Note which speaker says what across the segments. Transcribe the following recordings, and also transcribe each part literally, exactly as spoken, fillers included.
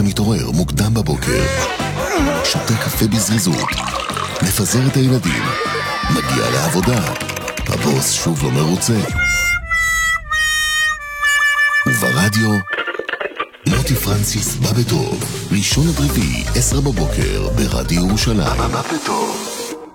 Speaker 1: אתה מתעורר מוקדם בבוקר, שותה קפה בזריזות, מפזר את הילדים, מגיע לעבודה, הבוס שוב לא מרוצה. וברדיו, מוטי פרנסיס בא בטוב, ראשון עד רביעי, עשר בבוקר, ברדיו ירושלים. בא בטוב.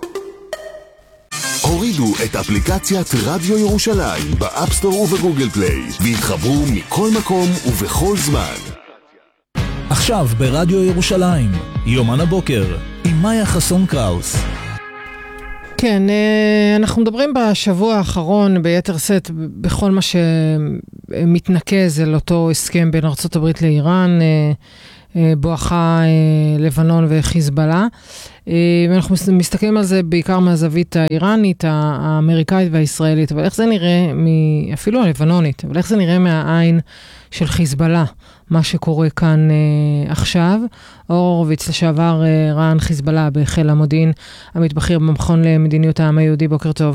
Speaker 1: הורידו את אפליקציית רדיו ירושלים באפסטור ובגוגל פליי והתחברו מכל מקום ובכל זמן.
Speaker 2: עכשיו ברדיו ירושלים, יומן הבוקר עם מאיה חסון קראוס.
Speaker 3: כן, אנחנו מדברים בשבוע האחרון ביתר סט בכל מה שמתנקז אל אותו הסכם בין ארצות הברית לאיראן, בואכה לבנון וחיזבאללה. אנחנו מסתכלים על זה בעיקר מהזווית האיראנית, האמריקאית והישראלית, אבל איך זה נראה, אפילו הלבנונית, אבל איך זה נראה מהעין של חיזבאללה, מה שקורה כאן עכשיו. אור הורוביץ, לשעבר רע"ן חיזבאללה בחיל המודיעין המתבכיר במכון למדיניות העם היהודי, בוקר טוב.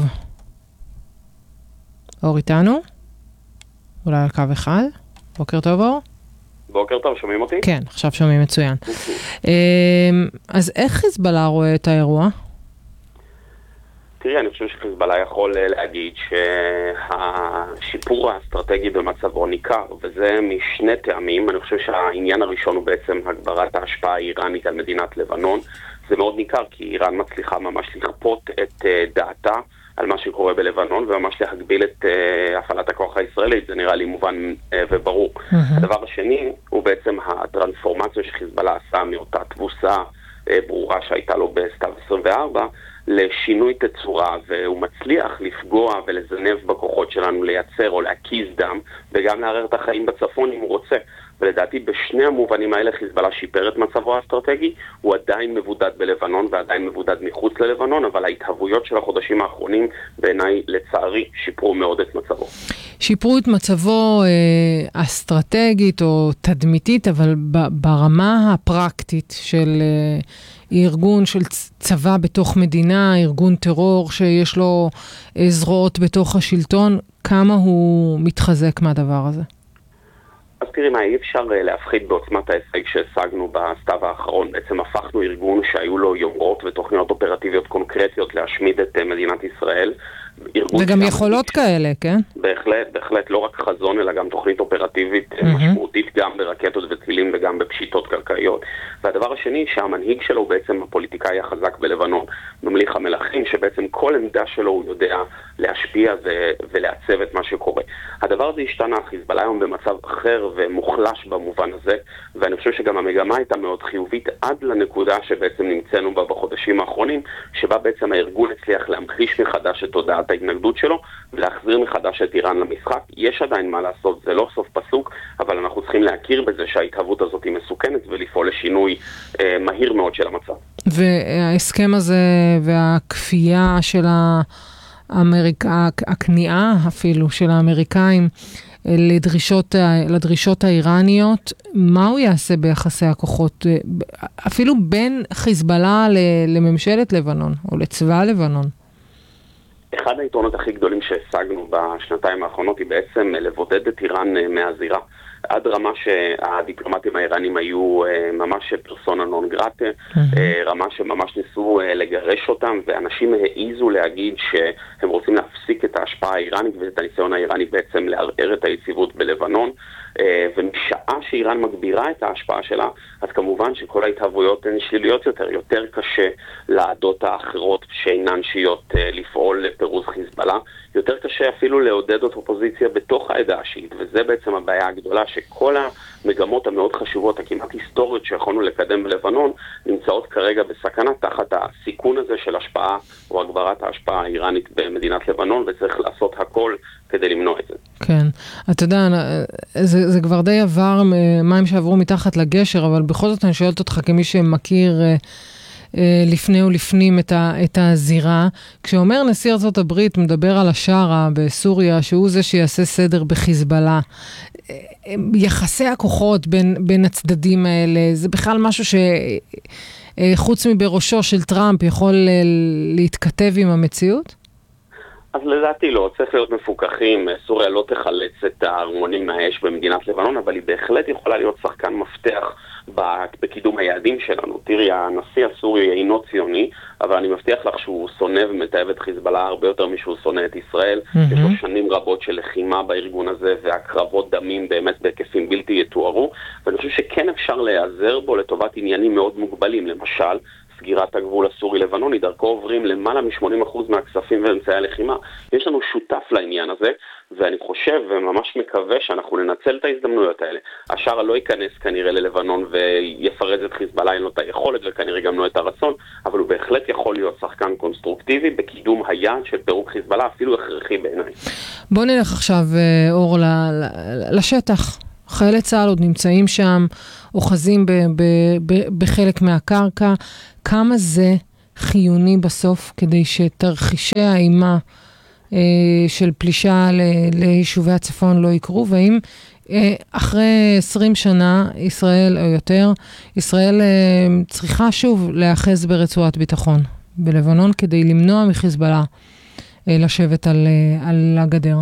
Speaker 3: אור איתנו? אולי על קו אחד? בוקר טוב אור?
Speaker 4: בוקר טוב, שומעים אותי?
Speaker 3: כן, עכשיו שומעים מצוין. אז איך חיזבאללה רואה את האירוע?
Speaker 4: תראי, אני חושב שחיזבאללה יכול להגיד שהשיפור האסטרטגי במצבו ניכר, וזה משני טעמים. אני חושב שהעניין הראשון הוא בעצם הגברת ההשפעה האיראנית על מדינת לבנון. זה מאוד ניכר כי איראן מצליחה ממש לכפות את דעתה על מה שקורה בלבנון, וממש להגביל את uh, הפעלת הכוח הישראלית. זה נראה לי מובן uh, וברור. Mm-hmm. הדבר השני הוא בעצם הטרנספורמציה שחיזבאללה עשה מאותה תבוסה uh, ברורה שהייתה לו בסתיו עשרים וארבע, לשינוי תצורה, והוא מצליח לפגוע ולזנב בכוחות שלנו, לייצר או להקיז דם, וגם לערער את החיים בצפון אם הוא רוצה. ולדעתי בשני המובנים האלה חיזבאללה שיפר את מצבו האסטרטגי. הוא עדיין מבודד בלבנון ועדיין מבודד מחוץ ללבנון, אבל ההתהוויות של החודשים האחרונים בעיניי לצערי שיפרו מאוד את מצבו. שיפרו
Speaker 3: את מצבו אה, אסטרטגית או תדמיתית, אבל ברמה הפרקטית של אה, ארגון של צבא בתוך מדינה, ארגון טרור שיש לו אה, זרועות בתוך השלטון, כמה הוא מתחזק מהדבר הזה?
Speaker 4: אז תראי מה, אי אפשר להפחית בעוצמת ההישג שהשגנו בסתיו האחרון. בעצם הפכנו ארגון שהיו לו יומרות ותוכניות אופרטיביות קונקרטיות להשמיד את מדינת ישראל.
Speaker 3: וגם יכולות כאלה, כן?
Speaker 4: בהחלט, בהחלט, לא רק חזון, אלא גם תוכנית אופרטיבית mm-hmm. משמעותית, גם ברקטות וטילים וגם בפשיטות קרקעיות. והדבר השני, שהמנהיג שלו הוא בעצם הפוליטיקאי החזק בלבנון, ממליך המלכים, שבעצם כל עמדה שלו הוא יודע להשפיע ו- ולעצב את מה שקורה. הדבר הזה השתנה, חיזבאללה היום במצב אחר ומוחלש במובן הזה, ואני חושב שגם המגמה הייתה מאוד חיובית עד לנקודה שבעצם נמצאנו בה בחודשים האחרונים, שבה בעצם הארגון הצליח להמחיש מחדש את תודעת ההתנגדות שלו, ולהחזיר מחדש את איראן למשחק. יש עדיין מה לעשות, זה לא סוף פסוק, אבל אנחנו צריכים להכיר בזה שההתהוות הזאת היא מסוכנת, ולפעול לשינוי אה, מהיר מאוד של המצב.
Speaker 3: וההסכם הזה והכפייה של האמריקה, הכניעה אפילו של האמריקאים, לדרישות, לדרישות האיראניות, מה הוא יעשה ביחסי הכוחות, אפילו בין חיזבאללה לממשלת לבנון, או לצבא לבנון?
Speaker 4: אחד היתרונות הכי גדולים שהשגנו בשנתיים האחרונות היא בעצם לבודד את איראן מהזירה. עד רמה שהדיפלומטים האיראנים היו ממש פרסונה נון גרטה, רמה שממש ניסו לגרש אותם, ואנשים העיזו להגיד שהם רוצים להפסיק את ההשפעה האיראנית ואת הניסיון האיראני בעצם לערער את היציבות בלבנון. ומשעה שאיראן מגבירה את ההשפעה שלה, אז כמובן שכל ההתהוויות הן שליליות יותר, יותר קשה לעדות האחרות שאינן שיעיות לפעול לפירוז חיזבאללה, יותר קשה אפילו לעודד את אופוזיציה בתוך העדה השיעית, וזה בעצם הבעיה הגדולה, שכל המגמות המאוד חשובות, הכמעט היסטוריות שיכולנו לקדם בלבנון, נמצאות כרגע בסכנה תחת הסיכון הזה של השפעה או הגברת ההשפעה האיראנית במדינת לבנון, וצריך לעשות הכל כדי למנוע את זה.
Speaker 3: כן, אתה יודע, זה, זה כבר די עבר מים שעברו מתחת לגשר, אבל בכל זאת אני שואלת אותך כמי שמכיר לפני ולפנים את, ה, את הזירה, כשאומר נשיא ארצות הברית, מדבר על השארה בסוריה, שהוא זה שיעשה סדר בחיזבאללה, יחסי הכוחות בין, בין הצדדים האלה, זה בכלל משהו שחוץ מבראשו של טראמפ יכול להתכתב עם המציאות?
Speaker 4: אז לדעתי לא, צריך להיות מפוקחים, סוריה לא תחלץ את הארמונים מהאש במדינת לבנון, אבל היא בהחלט יכולה להיות שחקן מפתח בקידום היעדים שלנו. תראי, הנשיא הסורי אינו ציוני, אבל אני מבטיח לך שהוא שונא ומתאהב את חיזבאללה הרבה יותר משהוא שונא את ישראל. Mm-hmm. יש לו שנים רבות של לחימה בארגון הזה, והקרבות דמים באמת בהיקפים בלתי יתוארו, ואני חושב שכן אפשר להיעזר בו לטובת עניינים מאוד מוגבלים, למשל, סגירת הגבול הסורי-לבנוני, דרכו עוברים למעלה מ-שמונים אחוז מהכספים ואמצעי הלחימה. יש לנו שותף לעניין הזה, ואני חושב וממש מקווה שאנחנו ננצל את ההזדמנויות האלה. השאר לא ייכנס כנראה ללבנון ויפרז את חיזבאללה, אין לו את היכולת וכנראה גם לא את הרצון, אבל הוא בהחלט יכול להיות שחקן קונסטרוקטיבי בקידום היעד של פירוק חיזבאללה, אפילו הכרחי בעיניי.
Speaker 3: בוא נלך עכשיו, אור, לשטח. חיילי צה"ל עוד נמצאים שם, אוחזים ב- ב- ב- בחלק מהקרקע. כמה זה חיוני בסוף כדי שתרחישי האימה אה, של פלישה ל- ליישובי הצפון לא יקרו? והאם אה, אחרי עשרים שנה, ישראל או יותר, ישראל אה, צריכה שוב להאחז ברצועת ביטחון בלבנון כדי למנוע מחיזבאללה אה, לשבת על, אה, על הגדר?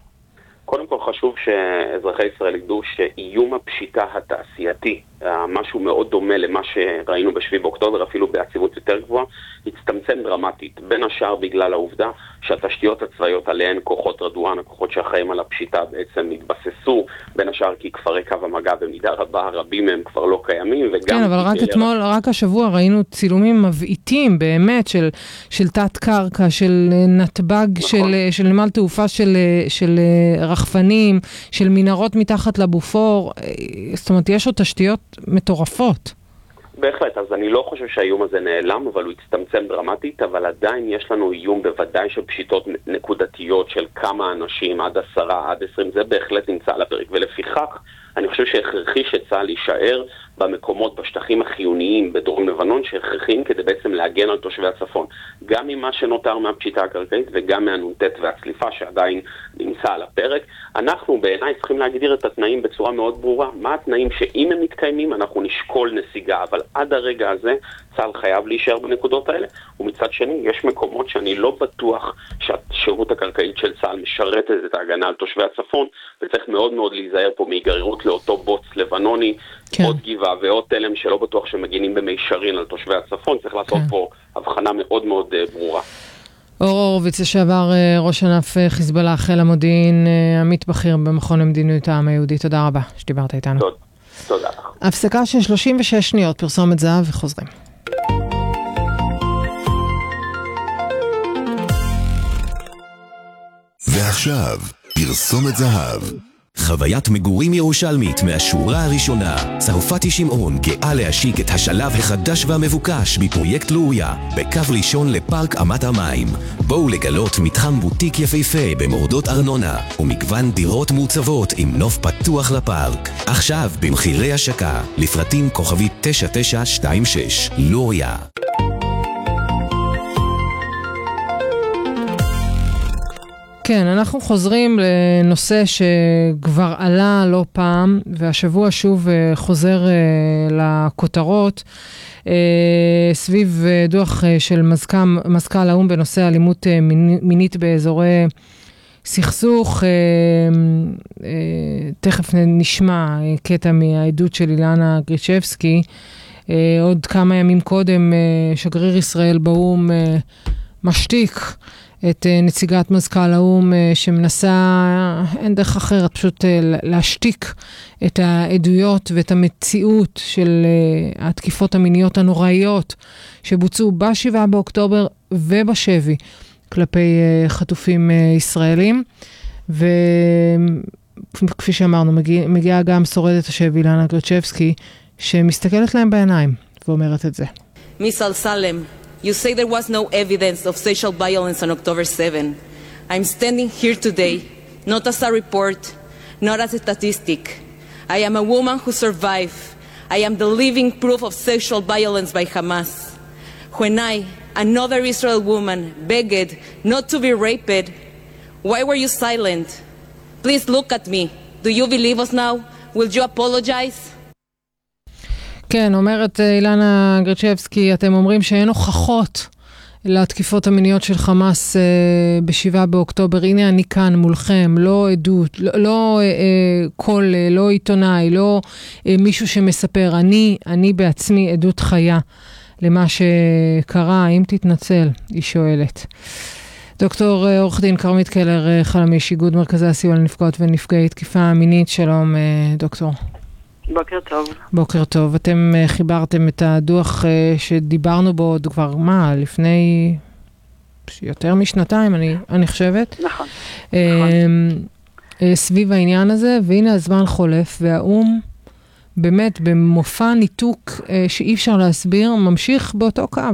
Speaker 4: קודם כל חשוב שאזרחי ישראל ידעו שאיום הפשיטה התעשייתי, משהו מאוד דומה למה שראינו בשביעי באוקטובר, אפילו בעצימות יותר גבוהה, הצטמצם דרמטית, בין השאר בגלל העובדה שהתשתיות הצבאיות עליהן כוחות רדואן, הכוחות שאחראים על הפשיטה בעצם התבססו, בין השאר כי כפרי קו המגע במידה רבה, רבים מהם כבר לא קיימים, וגם...
Speaker 3: כן, אבל רק אתמול, רק השבוע ראינו צילומים מבעיטים באמת של, של תת קרקע, של נתב"ג, נכון. של, של נמל תעופה של, של רחפנים, של מנהרות מתחת לבופור, זאת אומרת, יש עוד תשתיות מטורפות.
Speaker 4: בהחלט, אז אני לא חושב שהאיום הזה נעלם, אבל הוא הצטמצם דרמטית, אבל עדיין יש לנו איום בוודאי של פשיטות נקודתיות של כמה אנשים, עד עשרה, עד עשרים, זה בהחלט נמצא על הפרק, ולפיכך אני חושב שהכרחי שצה"ל יישאר במקומות, בשטחים החיוניים בדרום לבנון, שהכרחיים כדי בעצם להגן על תושבי הצפון. גם ממה שנותר מהפשיטה הקרקעית וגם מהנונטט והצליפה שעדיין נמצא על הפרק. אנחנו בעיניי צריכים להגדיר את התנאים בצורה מאוד ברורה. מה התנאים שאם הם מתקיימים אנחנו נשקול נסיגה, אבל עד הרגע הזה צה"ל חייב להישאר בנקודות האלה. ומצד שני, יש מקומות שאני לא בטוח שהשירות הקרקעית של צה"ל משרתת את ההגנה על תושבי הצפון, וצריך מאוד מאוד להיזהר פה מהיגררות לאותו בוץ לבנוני, כן. עוד גיבה ועוד תלם שלא בטוח שמגינים במישרין על תושבי הצפון. צריך לעשות כן. פה הבחנה מאוד מאוד uh, ברורה.
Speaker 3: אור הורוביץ, לשעבר uh, ראש ענף uh, חיזבאללה, חיל המודיעין, uh, עמית בכיר במכון למדיניות העם היהודי. תודה רבה שדיברת איתנו.
Speaker 4: תודה. תודה לך.
Speaker 3: הפסקה של שלושים ושש שניות, פרסומת זהב וחוזרים.
Speaker 1: ועכשיו, פרסומת זהב.
Speaker 5: חוויית מגורים ירושלמית מהשורה הראשונה. צרפתי שמעון גאה להשיק את השלב החדש והמבוקש בפרויקט לוריה, בקו ראשון לפארק אמת המים. בואו לגלות מתחם בוטיק יפהפה במורדות ארנונה, ומגוון דירות מוצבות עם נוף פתוח לפארק. עכשיו במחירי השקה, לפרטים כוכבי תשע תשע שתיים שש. לוריה.
Speaker 3: כן, אנחנו חוזרים לנושא שכבר עלה לא פעם, והשבוע שוב חוזר לכותרות, סביב דוח של מזכ"ל האו"ם בנושא אלימות מינית באזורי סכסוך. תכף נשמע קטע מהעדות של אילנה גריצ'בסקי. עוד כמה ימים קודם שגריר ישראל באו"ם משתיק את נציגת מזכ"ל האו"ם שמנסה, אין דרך אחרת, פשוט להשתיק את העדויות ואת המציאות של התקיפות המיניות הנוראיות שבוצעו בשבעה באוקטובר ובשבי כלפי חטופים ישראלים. וכפי שאמרנו, מגיע, מגיעה גם שורדת השבי אילנה גריצ'בסקי שמסתכלת להם בעיניים ואומרת את זה.
Speaker 6: מיס אל-סלם, you say there was no evidence of sexual violence on October seventh. I'm standing here today, not as a report, not as a statistic. I am a woman who survived. I am the living proof of sexual violence by Hamas. When I, another Israel woman, begged not to be raped, why were you silent? Please look at me. Do you believe us now? Will you apologize?
Speaker 3: כן, אומרת אילנה גריצ'בסקי, אתם אומרים שאין הוכחות לתקיפות המיניות של חמאס בשבעה באוקטובר. הנה אני כאן מולכם, לא עדות, לא, לא אה, קול, לא עיתונאי, לא אה, מישהו שמספר. אני, אני בעצמי עדות חיה למה שקרה. אם תתנצל, היא שואלת. דוקטור עורך דין כרמית קלר חלמיש, איגוד מרכזי הסיוע לנפגעות ונפגעי תקיפה מינית. שלום דוקטור.
Speaker 7: בוקר טוב.
Speaker 3: בוקר טוב. אתם חיברתם את הדוח שדיברנו בו עוד כבר, מה, לפני יותר משנתיים, אני, אני חושבת.
Speaker 7: נכון.
Speaker 3: נכון. סביב העניין הזה, והנה הזמן חולף, והאום באמת במופע ניתוק שאי אפשר להסביר, ממשיך באותו קו.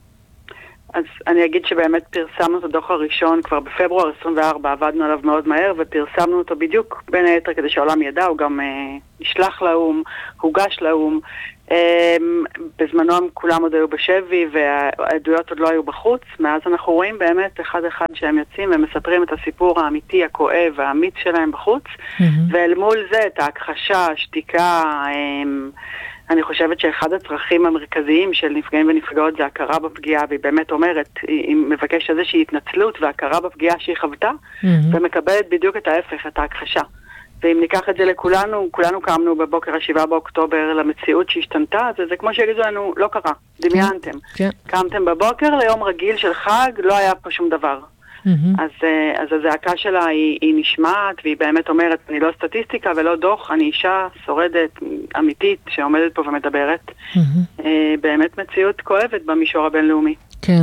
Speaker 7: אז אני אגיד שבאמת פרסמנו את הדוח הראשון כבר בפברואר עשרים וארבע, עבדנו עליו מאוד מהר ופרסמנו אותו בדיוק בין היתר כדי שהעולם ידע, הוא גם אה, נשלח לאום, הוגש לאום. אה, בזמנו כולם עוד היו בשבי והעדויות עוד לא היו בחוץ, מאז אנחנו רואים באמת אחד אחד שהם יוצאים ומספרים את הסיפור האמיתי, הכואב, האמיץ שלהם בחוץ, mm-hmm. ואל מול זה את ההכחשה, השתיקה, אה, אני חושבת שאחד הצרכים המרכזיים של נפגעים ונפגעות זה הכרה בפגיעה, והיא באמת אומרת, היא מבקשת איזושהי התנצלות והכרה בפגיעה שהיא חוותה, mm-hmm. ומקבלת בדיוק את ההפך, את ההכחשה. ואם ניקח את זה לכולנו, כולנו קמנו בבוקר השבעה באוקטובר למציאות שהשתנתה, אז זה כמו שיגידו לנו, לא קרה, דמיינתם.
Speaker 3: כן.
Speaker 7: קמתם בבוקר ליום רגיל של חג, לא היה פה שום דבר. Mm-hmm. אז, אז הזעקה שלה היא, היא נשמעת, והיא באמת אומרת, אני לא סטטיסטיקה ולא דוח, אני אישה שורדת אמיתית שעומדת פה ומדברת. Mm-hmm. באמת מציאות כואבת במישור הבינלאומי.
Speaker 3: כן,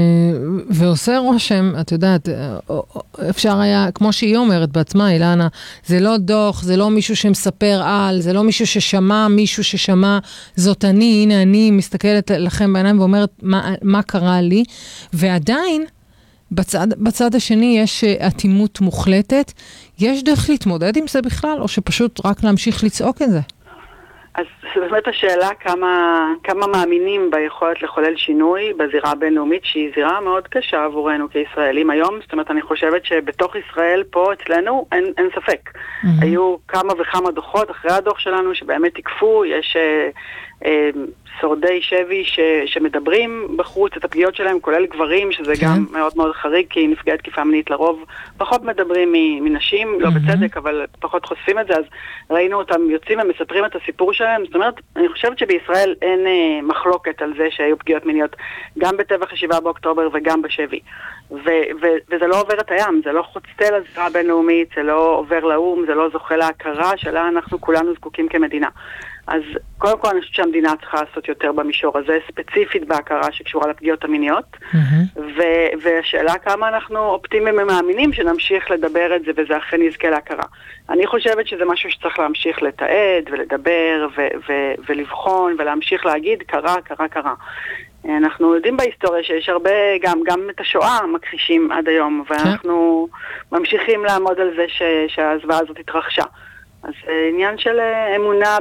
Speaker 3: ועושה רושם, את יודעת, אפשר היה, כמו שהיא אומרת בעצמה, אילנה, זה לא דוח, זה לא מישהו שמספר על, זה לא מישהו ששמע, מישהו ששמע, זאת אני, הנה אני מסתכלת לכם בעיניים ואומרת מה, מה קרה לי, ועדיין, בצד, בצד השני יש אטימות מוחלטת. יש דרך להתמודד עם זה בכלל, או שפשוט רק להמשיך לצעוק את זה?
Speaker 7: אז זו באמת השאלה כמה, כמה מאמינים ביכולת לחולל שינוי בזירה הבינלאומית, שהיא זירה מאוד קשה עבורנו כישראלים היום. זאת אומרת, אני חושבת שבתוך ישראל, פה אצלנו, אין, אין ספק. Mm-hmm. היו כמה וכמה דוחות אחרי הדוח שלנו שבאמת תקפו, יש אה, אה, שורדי שבי ש, שמדברים בחוץ את הפגיעות שלהם, כולל גברים, שזה כן. גם מאוד מאוד חריג, כי נפגעי תקיפה מינית לרוב פחות מדברים מנשים, mm-hmm. לא בצדק, אבל פחות חושפים את זה, אז ראינו אותם יוצאים ומספרים את הסיפור שלהם. זאת אומרת, אני חושבת שבישראל אין אה, מחלוקת על זה שהיו פגיעות מיניות, גם בטבח השבעה באוקטובר וגם בשבי. ו- ו- וזה לא עובר את הים, זה לא חוצה לזירה הבינלאומית, זה לא עובר לאום, זה לא זוכה להכרה שלה אנחנו כולנו זקוקים כמדינה. אז קודם כל אני חושבת שהמדינה צריכה לעשות יותר במישור הזה, ספציפית בהכרה שקשורה לפגיעות המיניות, mm-hmm. ו- והשאלה כמה אנחנו אופטימיים ומאמינים שנמשיך לדבר את זה וזה אכן יזכה להכרה. אני חושבת שזה משהו שצריך להמשיך לתעד ולדבר ו- ו- ולבחון ולהמשיך להגיד קרה, קרה, קרה. אנחנו יודעים בהיסטוריה שיש הרבה, גם, גם את השואה מכחישים עד היום, ואנחנו כן. ממשיכים לעמוד על זה ש- שהזוועה הזאת התרחשה. אז עניין של אמונה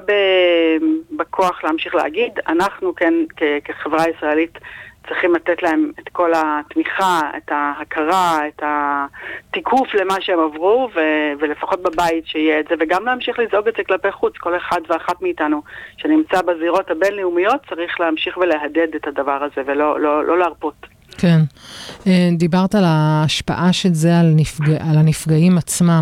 Speaker 7: בכוח להמשיך להגיד, אנחנו כן כ- כחברה ישראלית צריכים לתת להם את כל התמיכה, את ההכרה, את התיקוף למה שהם עברו, ו- ולפחות בבית שיהיה את זה, וגם להמשיך לזעוק את זה כלפי חוץ, כל אחד ואחת מאיתנו שנמצא בזירות הבינלאומיות צריך להמשיך ולהדד את הדבר הזה, ולא לא, לא להרפות.
Speaker 3: כן. דיברת על ההשפעה של זה על, נפגע, על הנפגעים עצמם.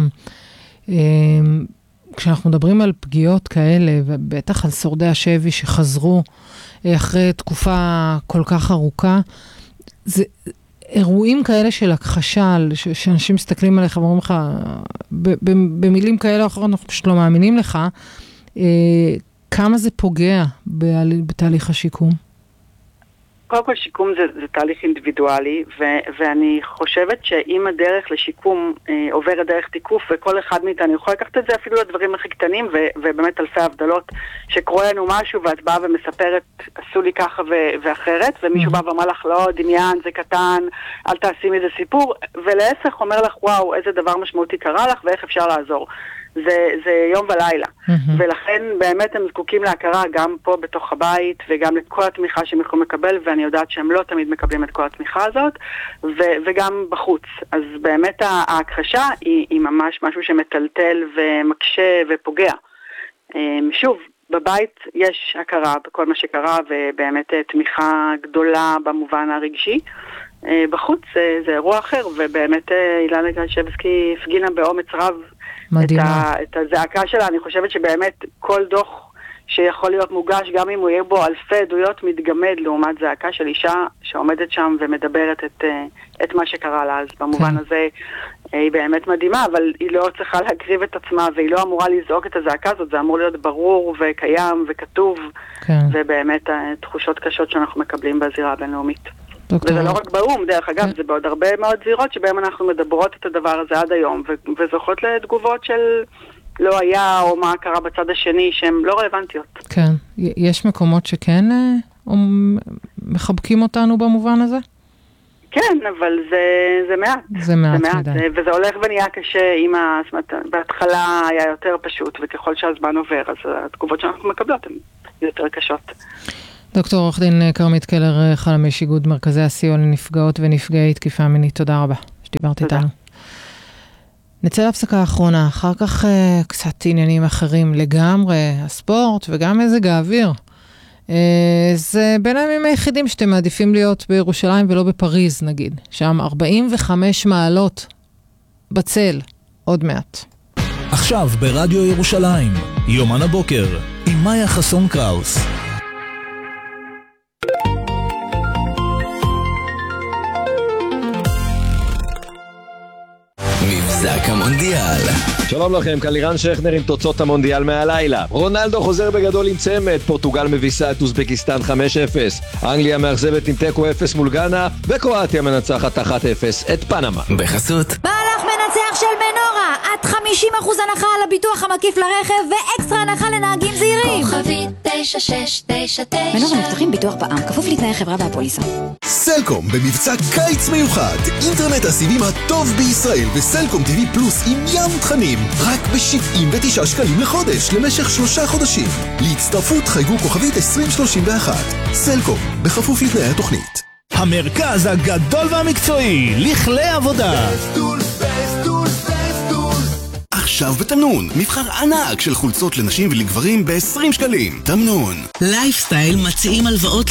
Speaker 3: כשאנחנו מדברים על פגיעות כאלה, ובטח על שורדי השבי שחזרו אחרי תקופה כל כך ארוכה, זה אירועים כאלה של הכחשה, שאנשים מסתכלים עליך ואומרים לך, במילים כאלה או אחרות אנחנו פשוט לא מאמינים לך, כמה זה פוגע בתהליך השיקום?
Speaker 7: קודם כל שיקום זה, זה תהליך אינדיבידואלי, ו, ואני חושבת שאם הדרך לשיקום אה, עובר הדרך תיקוף, וכל אחד מאיתנו יכול לקחת את זה אפילו לדברים הכי קטנים, ו, ובאמת אלפי הבדלות, שקורה לנו משהו ואת באה ומספרת, עשו לי ככה ו, ואחרת, ומישהו בא ואומר לך, לא, דמיין, זה קטן, אל תעשי מזה סיפור, ולעסק אומר לך, וואו, איזה דבר משמעותי קרה לך, ואיך אפשר לעזור. זה, זה יום ולילה. Mm-hmm. ולכן באמת הם זקוקים להכרה גם פה בתוך הבית, וגם לכל התמיכה שהם יכולים לקבל, ואני יודעת שהם לא תמיד מקבלים את כל התמיכה הזאת, ו- וגם בחוץ. אז באמת ההכחשה היא, היא ממש משהו שמטלטל ומקשה ופוגע. שוב, בבית יש הכרה בכל מה שקרה, ובאמת תמיכה גדולה במובן הרגשי, בחוץ זה, זה אירוע אחר, ובאמת אילנה גרשבסקי הפגינה באומץ רב את, ה, את הזעקה שלה. אני חושבת שבאמת כל דוח שיכול להיות מוגש, גם אם הוא יהיה בו אלפי עדויות, מתגמד לעומת זעקה של אישה שעומדת שם ומדברת את, את מה שקרה לה. אז במובן כן. הזה היא באמת מדהימה, אבל היא לא צריכה להקריב את עצמה, והיא לא אמורה לזעוק את הזעקה הזאת. זה אמור להיות ברור וקיים וכתוב, כן. ובאמת תחושות קשות שאנחנו מקבלים בזירה הבינלאומית. דוקטור. וזה לא רק באום, דרך אגב, כן. זה בעוד הרבה מאוד זירות שבהם אנחנו מדברות את הדבר הזה עד היום, ו- וזוכות לתגובות של לא היה או מה קרה בצד השני, שהן לא רלוונטיות. כן.
Speaker 3: יש מקומות שכן אה, מחבקים אותנו במובן הזה?
Speaker 7: כן, אבל זה, זה מעט.
Speaker 3: זה מעט, זה מעט
Speaker 7: מדי. וזה הולך ונהיה קשה עם ה... זאת אומרת, בהתחלה היה יותר פשוט, וככל שהזמן עובר, אז התגובות שאנחנו מקבלות הן יותר קשות.
Speaker 3: דוקטור עורך דין כרמית קלר חלמיש, איגוד מרכזי הסיוע לנפגעות ונפגעי תקיפה מינית, תודה רבה שדיברת איתנו. נצא להפסקה האחרונה, אחר כך uh, קצת עניינים אחרים לגמרי, הספורט וגם מזג האוויר. Uh, זה בין הימים היחידים שאתם מעדיפים להיות בירושלים ולא בפריז נגיד, שם ארבעים וחמש מעלות בצל, עוד מעט.
Speaker 2: עכשיו ברדיו ירושלים, יומן הבוקר, עם מאיה חסון קראוס.
Speaker 5: מבזק המונדיאל.
Speaker 8: שלום לכם, כאן לירן שכנר עם תוצאות המונדיאל מהלילה. רונלדו חוזר בגדול עם צמד, פורטוגל מביסה את אוזבקיסטן חמש אפס, אנגליה מאכזבת עם תיקו אפס מול גאנה, וקרואטיה מנצחת אחת אפס את פנמה.
Speaker 5: בחסות
Speaker 9: מהלך מנצח של מנורה, עד חמישים אחוז הנחה על הביטוח המקיף לרכב ואקסטרה הנחה לנהגים זהירים.
Speaker 10: כוכבית תשע שש תשע תשע.
Speaker 9: מנורה מבטחים ביטוח בע"מ, כפוף לתנאי חברה והפוליסה.
Speaker 11: סלקום במבצע קיץ מיוחד, אינטרנט הסיבים הטוב בישראל וסלקום טיווי פלוס עם ים תכנים, רק ב-שבעים ותשעה שקלים לחודש למשך שלושה חודשים. להצטרפות חייגו כוכבית עשרים שלושים ואחת. סלקום, בכפוף לתנאי התוכנית.
Speaker 2: המרכז הגדול והמקצועי לכלי עבודה.
Speaker 11: עכשיו בתמנון, מבחר ענק של חולצות לנשים ולגברים ב-עשרים שקלים. תמנון.
Speaker 12: לייפסטייל מציעים הלוואות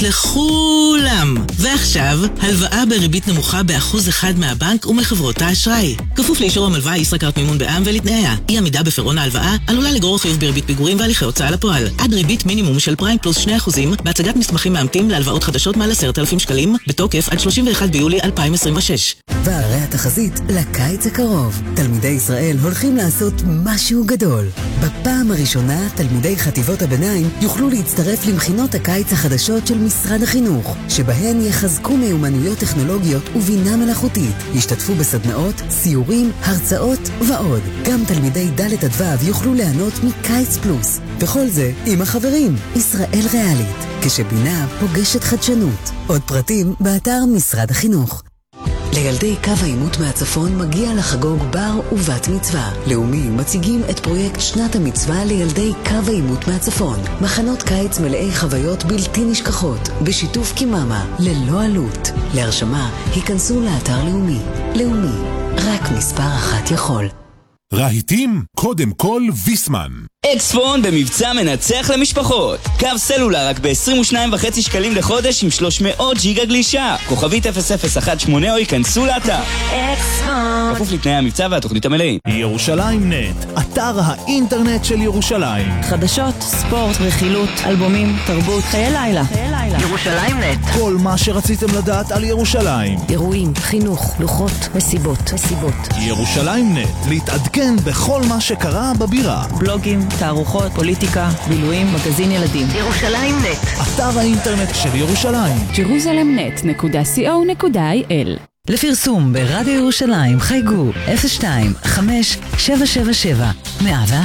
Speaker 12: לכולם. ועכשיו, הלוואה בריבית נמוכה באחוז אחד מהבנק ומחברות האשראי. כפוף לאישור המלווה ישראכרט מימון בע"מ ולתנאיה. אי עמידה בפירעון ההלוואה עלולה לגרור חיוב בריבית פיגורים והליכי הוצאה לפועל. עד ריבית מינימום של פריים פלוס שני אחוזים בהצגת מסמכים מאמתים להלוואות חדשות מעל עשרת אלפים שקלים, בתוקף עד שלושים ואחד ביולי אלפיים עשרים ושש.
Speaker 13: והרי התחזית לקיץ הקרוב. תלמידי ישראל הולכים לעשות משהו גדול. בפעם הראשונה תלמידי חטיבות הביניים יוכלו להצטרף למכינות הקיץ החדשות של משרד החינוך, שבהן יחזקו מיומנויות טכנולוגיות ובינה מלאכותית, ישתתפו בסדנאות, סיורים, הרצאות ועוד. גם תלמידי ד' עד ו' יוכלו ליהנות מקיץ פלוס, וכל זה עם החברים. ישראל ריאלית, כשבינה פוגשת חדשנות. עוד פרטים באתר משרד החינוך.
Speaker 14: לילדי קו העימות מהצפון מגיע לחגוג בר ובת מצווה. לאומי מציגים את פרויקט שנת המצווה לילדי קו העימות מהצפון. מחנות קיץ מלאי חוויות בלתי נשכחות, בשיתוף קיממה, ללא עלות. להרשמה, היכנסו לאתר לאומי. לאומי, רק מספר אחת יכול.
Speaker 15: רהיטים, קודם כל ויסמן.
Speaker 16: אקספון במבצע מנצח למשפחות. קו סלולר רק ב-עשרים ושניים וחצי שקלים לחודש עם שלוש מאות ג'יגה גלישה. כוכבית אפס אפס אחת שמונה או ייכנסו לאתר.
Speaker 10: אקספון.
Speaker 16: כפוף לתנאי המבצע והתוכנית המלאים.
Speaker 2: ירושלים נט, אתר האינטרנט של ירושלים.
Speaker 17: חדשות, ספורט, רכילות, אלבומים, תרבות, חיי לילה.
Speaker 2: ירושלים נט. כל מה שרציתם לדעת על ירושלים.
Speaker 17: אירועים, חינוך, לוחות, מסיבות, מסיבות.
Speaker 2: ירושלים נט, להתעדכן בכל מה שקרה בבירה.
Speaker 17: בלוגים, תערוכות, פוליטיקה, בילויים, מגזין ילדים.
Speaker 2: ירושלים נט, אתר האינטרנט של ירושלים.
Speaker 18: ג'רוזלם נט נקודה סי או נקודה איי אל.
Speaker 19: לפרסום ברדיו ירושלים חייגו אפס שתיים חמש שבע שבע שבע מאה ואחת.